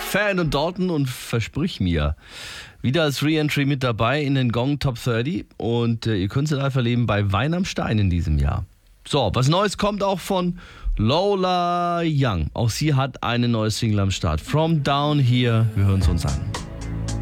Fan und Dalton und versprich mir wieder als Re-Entry mit dabei in den Gong Top 30 und ihr könnt sie live erleben bei Wein am Stein in diesem Jahr. So, was Neues kommt auch von Lola Young. Auch sie hat eine neue Single am Start. From Down Here. Wir hören es uns an.